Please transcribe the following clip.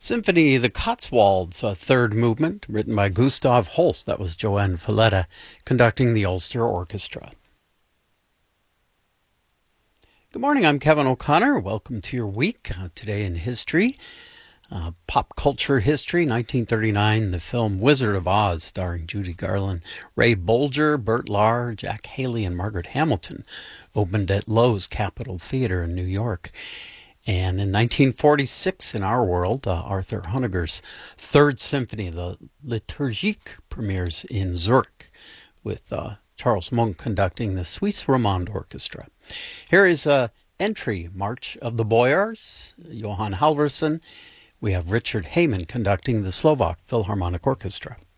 Symphony The Cotswolds, a third movement, written by Gustav Holst. That was Joanne Falletta conducting the Ulster Orchestra. Good morning, I'm Kevin O'Connor. Welcome to your week. Today in history, pop culture history, 1939, the film Wizard of Oz, starring Judy Garland, Ray Bolger, Burt Lahr, Jack Haley, and Margaret Hamilton, opened at Loew's Capitol Theater in New York. And in 1946, in our world, Arthur Honegger's Third Symphony, the Liturgique, premieres in Zurich with Charles Monk conducting the Suisse Romande Orchestra. Here is a entry, March of the Boyars, Johann Halvorsen. We have Richard Heyman conducting the Slovak Philharmonic Orchestra.